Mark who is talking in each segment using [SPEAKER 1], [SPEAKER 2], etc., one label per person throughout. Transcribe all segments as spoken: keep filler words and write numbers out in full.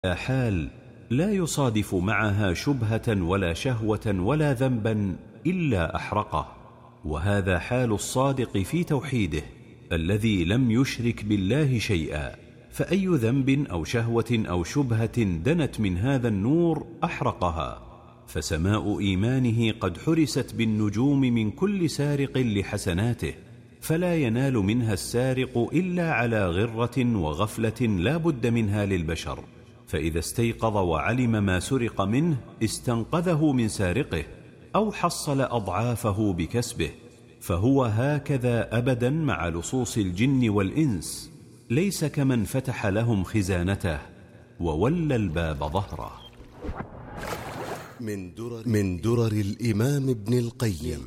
[SPEAKER 1] حال لا يصادف معها شبهة ولا شهوة ولا ذنبا إلا أحرقه، وهذا حال الصادق في توحيده الذي لم يشرك بالله شيئا، فأي ذنب أو شهوة أو شبهة دنت من هذا النور أحرقها، فسماء إيمانه قد حرست بالنجوم من كل سارق لحسناته، فلا ينال منها السارق إلا على غرة وغفلة لا بد منها للبشر، فإذا استيقظ وعلم ما سرق منه استنقذه من سارقه أو حصل أضعافه بكسبه، فهو هكذا أبدا مع لصوص الجن والإنس، ليس كمن فتح لهم خزانته وولى الباب ظهره.
[SPEAKER 2] من درر, من درر الإمام ابن القيم.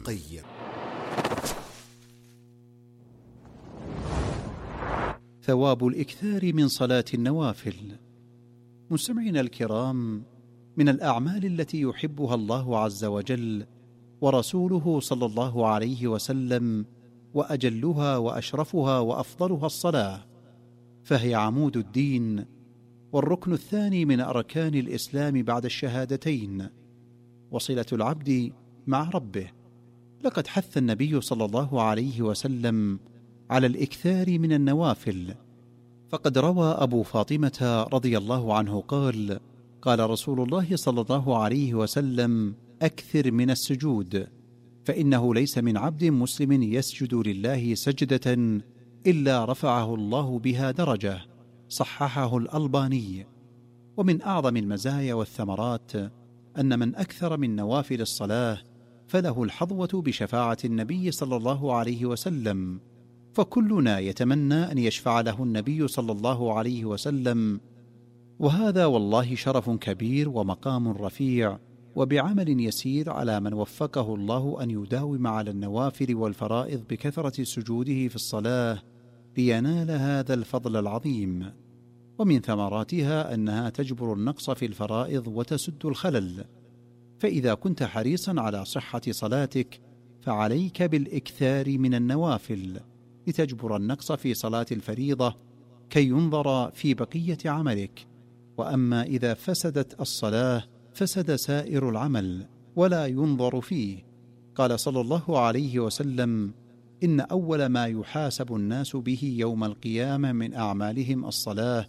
[SPEAKER 3] ثواب الإكثار من صلاة النوافل. مستمعينا الكرام، من الأعمال التي يحبها الله عز وجل ورسوله صلى الله عليه وسلم وأجلها وأشرفها وأفضلها الصلاة، فهي عمود الدين والركن الثاني من أركان الإسلام بعد الشهادتين، وصلة العبد مع ربه. لقد حث النبي صلى الله عليه وسلم على الإكثار من النوافل، فقد روى أبو فاطمة رضي الله عنه قال: قال رسول الله صلى الله عليه وسلم: أكثر من السجود، فإنه ليس من عبد مسلم يسجد لله سجدة إلا رفعه الله بها درجة. صححه الألباني. ومن أعظم المزايا والثمرات أن من أكثر من نوافل الصلاة فله الحظوة بشفاعة النبي صلى الله عليه وسلم، فكلنا يتمنى أن يشفع له النبي صلى الله عليه وسلم، وهذا والله شرف كبير ومقام رفيع، وبعمل يسير على من وفقه الله أن يداوم على النوافل والفرائض بكثرة سجوده في الصلاة لينال هذا الفضل العظيم. ومن ثمراتها أنها تجبر النقص في الفرائض وتسد الخلل، فإذا كنت حريصا على صحة صلاتك فعليك بالإكثار من النوافل لتجبر النقص في صلاة الفريضة كي ينظر في بقية عملك. وأما إذا فسدت الصلاة فسد سائر العمل ولا ينظر فيه. قال صلى الله عليه وسلم: إن أول ما يحاسب الناس به يوم القيامة من أعمالهم الصلاة،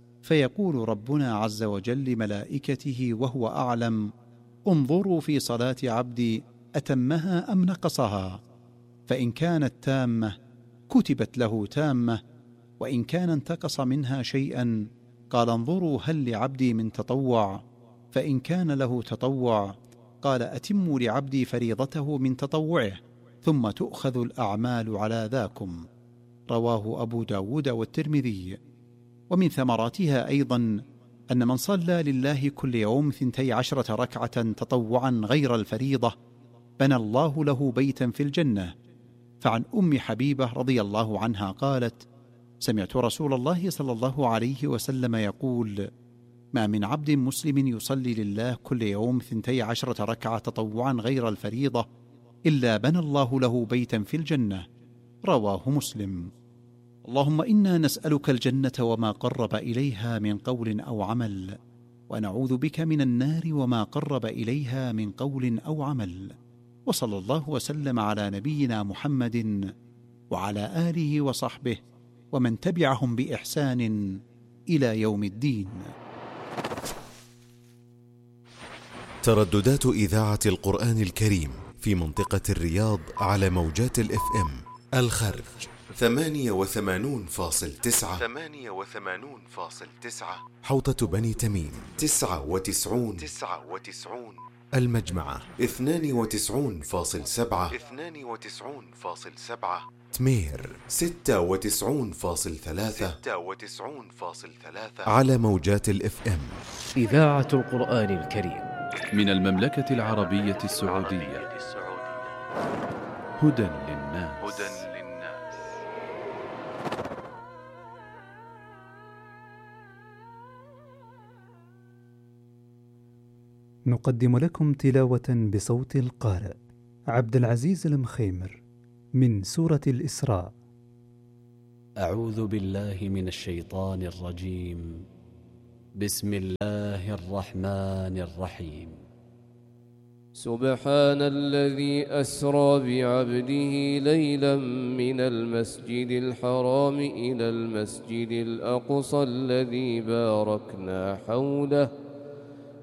[SPEAKER 3] فيقول ربنا عز وجل لملائكته وهو أعلم: انظروا في صلاة عبدي أتمها أم نقصها، فإن كانت تامة كتبت له تامة، وإن كان انتقص منها شيئا قال انظروا هل لعبدي من تطوع، فإن كان له تطوع قال أتموا لعبدي فريضته من تطوعه، ثم تؤخذ الأعمال على ذاكم. رواه أبو داود والترمذي. ومن ثمراتها أيضا أن من صلى لله كل يوم ثنتي عشرة ركعة تطوعا غير الفريضة بنى الله له بيتا في الجنة. فعن أم حبيبة رضي الله عنها قالت: سمعت رسول الله صلى الله عليه وسلم يقول: ما من عبد مسلم يصلي لله كل يوم ثنتي عشرة ركعة تطوعا غير الفريضة إلا بنى الله له بيتا في الجنة. رواه مسلم. اللهم إنا نسألك الجنة وما قرب إليها من قول أو عمل، ونعوذ بك من النار وما قرب إليها من قول أو عمل. وصلى الله وسلم على نبينا محمد وعلى آله وصحبه ومن تبعهم بإحسان إلى يوم الدين.
[SPEAKER 2] ترددات إذاعة القرآن الكريم في منطقة الرياض على موجات الإف إم: الخرج ثمانية وثمانون فاصل تسعة، ثمانية وثمانون فاصل تسعة، حوطة بني تميم تسعة وتسعون، تسعة وتسعون، المجمعة اثنان وتسعون فاصل سبعة، اثنان وتسعون فاصل سبعة، تمير ستة وتسعون فاصل ثلاثة، ستة وتسعون فاصل ثلاثة، على موجات الإف إم.
[SPEAKER 4] إذاعة القرآن الكريم من المملكة العربية السعودية. هدى للناس. هدى للناس.
[SPEAKER 5] نقدم لكم تلاوة بصوت القارئ عبد العزيز المخيمر من سورة الإسراء.
[SPEAKER 4] أعوذ بالله من الشيطان الرجيم.
[SPEAKER 6] بسم الله الرحمن الرحيم.
[SPEAKER 7] سبحان الذي أسرى بعبده ليلا من المسجد الحرام إلى المسجد الأقصى الذي باركنا حوله